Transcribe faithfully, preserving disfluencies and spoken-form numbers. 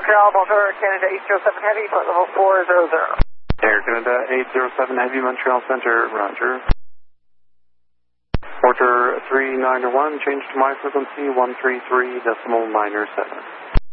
Montreal, Montreal, Canada eight zero seven Heavy, flight level four zero zero. Air Canada eight zero seven Heavy, Montreal Center, roger. Porter three nine one, change to my frequency one three three decimal nine seven.